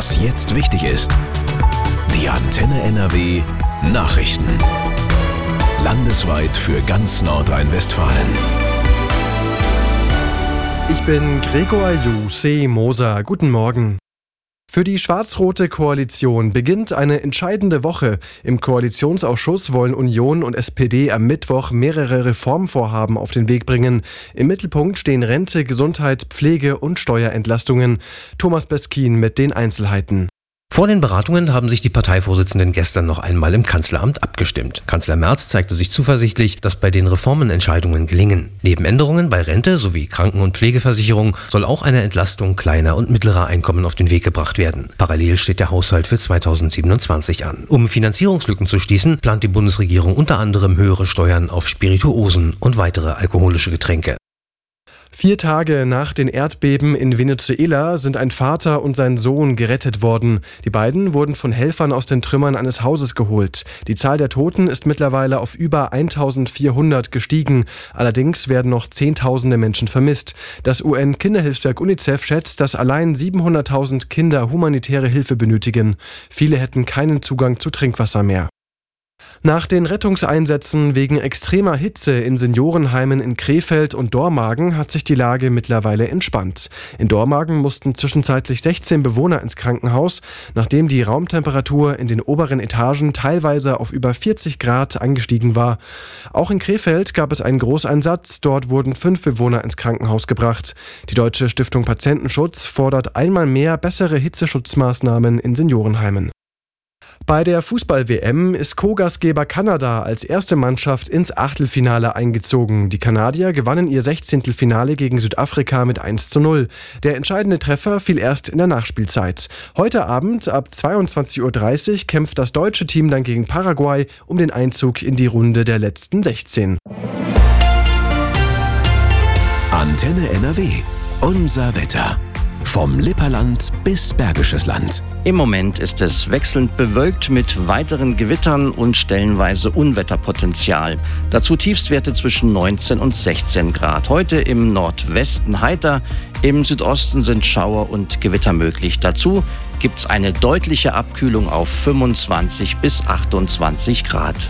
Was jetzt wichtig ist. Die Antenne NRW Nachrichten. Landesweit für ganz Nordrhein-Westfalen. Ich bin Gregor Moser. Guten Morgen. Für die schwarz-rote Koalition beginnt eine entscheidende Woche. Im Koalitionsausschuss wollen Union und SPD am Mittwoch mehrere Reformvorhaben auf den Weg bringen. Im Mittelpunkt stehen Rente, Gesundheit, Pflege und Steuerentlastungen. Thomas Beskin mit den Einzelheiten. Vor den Beratungen haben sich die Parteivorsitzenden gestern noch einmal im Kanzleramt abgestimmt. Kanzler Merz zeigte sich zuversichtlich, dass bei den Reformenentscheidungen gelingen. Neben Änderungen bei Rente sowie Kranken- und Pflegeversicherung soll auch eine Entlastung kleiner und mittlerer Einkommen auf den Weg gebracht werden. Parallel steht der Haushalt für 2027 an. Um Finanzierungslücken zu schließen, plant die Bundesregierung unter anderem höhere Steuern auf Spirituosen und weitere alkoholische Getränke. 4 Tage nach den Erdbeben in Venezuela sind ein Vater und sein Sohn gerettet worden. Die beiden wurden von Helfern aus den Trümmern eines Hauses geholt. Die Zahl der Toten ist mittlerweile auf über 1400 gestiegen. Allerdings werden noch Zehntausende Menschen vermisst. Das UN-Kinderhilfswerk UNICEF schätzt, dass allein 700.000 Kinder humanitäre Hilfe benötigen. Viele hätten keinen Zugang zu Trinkwasser mehr. Nach den Rettungseinsätzen wegen extremer Hitze in Seniorenheimen in Krefeld und Dormagen hat sich die Lage mittlerweile entspannt. In Dormagen mussten zwischenzeitlich 16 Bewohner ins Krankenhaus, nachdem die Raumtemperatur in den oberen Etagen teilweise auf über 40 Grad angestiegen war. Auch in Krefeld gab es einen Großeinsatz, dort wurden 5 Bewohner ins Krankenhaus gebracht. Die Deutsche Stiftung Patientenschutz fordert einmal mehr bessere Hitzeschutzmaßnahmen in Seniorenheimen. Bei der Fußball-WM ist Co-Gastgeber Kanada als erste Mannschaft ins Achtelfinale eingezogen. Die Kanadier gewannen ihr 16. Finale gegen Südafrika mit 1:0. Der entscheidende Treffer fiel erst in der Nachspielzeit. Heute Abend ab 22:30 Uhr kämpft das deutsche Team dann gegen Paraguay um den Einzug in die Runde der letzten 16. Antenne NRW. Unser Wetter. Vom Lipperland bis Bergisches Land. Im Moment ist es wechselnd bewölkt mit weiteren Gewittern und stellenweise Unwetterpotenzial. Dazu Tiefstwerte zwischen 19 und 16 Grad. Heute im Nordwesten heiter, im Südosten sind Schauer und Gewitter möglich. Dazu gibt es eine deutliche Abkühlung auf 25 bis 28 Grad.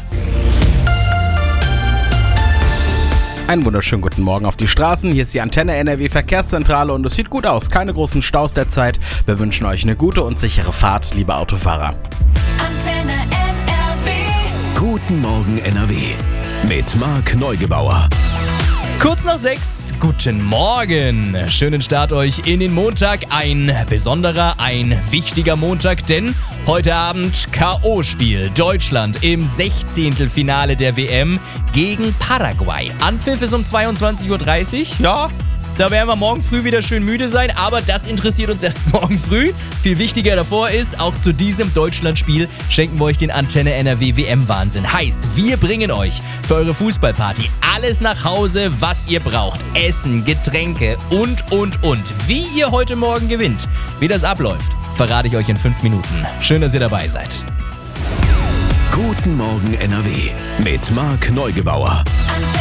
Einen wunderschönen guten Morgen auf die Straßen. Hier ist die Antenne NRW Verkehrszentrale und es sieht gut aus. Keine großen Staus derzeit. Wir wünschen euch eine gute und sichere Fahrt, liebe Autofahrer. Antenne NRW. Guten Morgen NRW. Mit Marc Neugebauer. Kurz nach 6, guten Morgen. Schönen Start euch in den Montag. Ein besonderer, ein wichtiger Montag, denn heute Abend K.O.-Spiel. Deutschland im 16. Finale der WM gegen Paraguay. Anpfiff ist um 22:30 Uhr. Ja, da werden wir morgen früh wieder schön müde sein, aber das interessiert uns erst morgen früh. Viel wichtiger davor ist, auch zu diesem Deutschlandspiel schenken wir euch den Antenne NRW WM-Wahnsinn. Heißt, wir bringen euch für eure Fußballparty alles nach Hause, was ihr braucht. Essen, Getränke und. Wie ihr heute Morgen gewinnt, wie das abläuft, verrate ich euch in 5 Minuten. Schön, dass ihr dabei seid. Guten Morgen NRW mit Marc Neugebauer.